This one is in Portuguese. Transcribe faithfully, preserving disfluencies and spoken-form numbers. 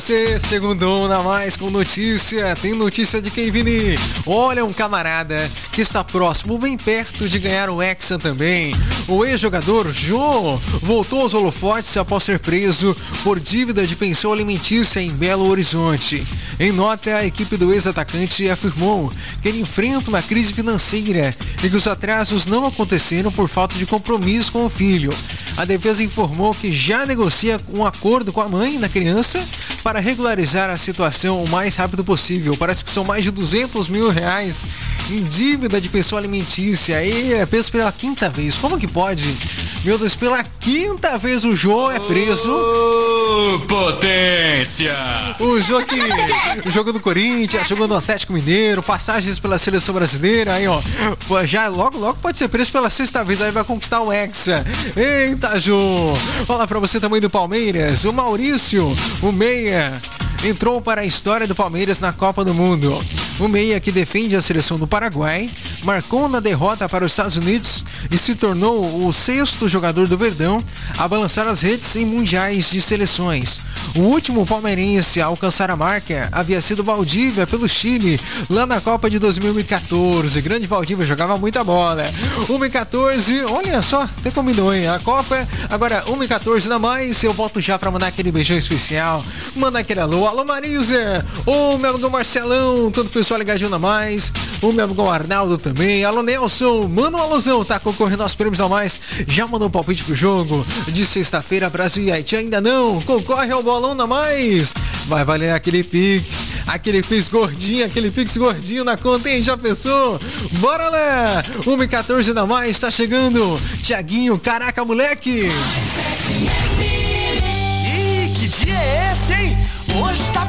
Segundou na mais com notícia. Tem notícia de quem, Vini? Olha, um camarada que está próximo, bem perto de ganhar um Hexa também. O ex-jogador Jô voltou aos holofotes após ser preso por dívida de pensão alimentícia em Belo Horizonte. Em nota, a equipe do ex-atacante afirmou que ele enfrenta uma crise financeira e que os atrasos não aconteceram por falta de compromisso com o filho. A defesa informou que já negocia um acordo com a mãe da criança para regularizar a situação o mais rápido possível. Parece que são mais de duzentos mil reais em dívida de pensão alimentícia. E é preso pela quinta vez. Como que pode? Meu Deus, pela quinta vez o Jô é preso. Oh, potência! O jogo que, o jogo do Corinthians, jogando no Atlético Mineiro, passagens pela seleção brasileira, aí ó, já logo logo pode ser preso pela sexta vez, aí vai conquistar o Hexa. Eita, Jô! Fala pra você também do Palmeiras, o Maurício, o meia, entrou para a história do Palmeiras na Copa do Mundo. O meia, que defende a seleção do Paraguai, marcou na derrota para os Estados Unidos e se tornou o sexto jogador do Verdão a balançar as redes em mundiais de seleções. O último palmeirense a alcançar a marca havia sido Valdívia pelo Chile, lá na Copa de dois mil e quatorze. Grande Valdívia, jogava muita bola. uma e quatorze, olha só, até combinou, hein? A Copa, agora uma e quatorze ainda mais. Eu volto já pra mandar aquele beijão especial, mandar aquele alô. Alô, Marisa! Ô, meu amigo Marcelão, todo o pessoal ligadinho na mais. O meu amigo Arnaldo também. Alô, Nelson, manda um alôzão, tá concorrendo aos prêmios a mais. Já mandou um palpite pro jogo de sexta-feira, Brasil e Haiti? Ainda não? Concorre ao bolão na mais. Vai valer aquele Pix, aquele Pix gordinho, aquele Pix gordinho na conta, hein? Já pensou? Bora lá! uma e quatorze na mais, tá chegando. Tiaguinho, caraca, moleque!